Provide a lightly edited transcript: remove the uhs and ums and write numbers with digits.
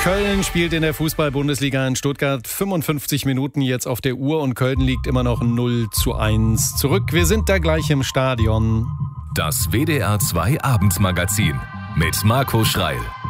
Köln spielt in der Fußball-Bundesliga in Stuttgart. 55 Minuten jetzt auf der Uhr und Köln liegt immer noch 0:1 zurück. Wir sind da gleich im Stadion. Das WDR 2 Abendmagazin mit Marco Schreil.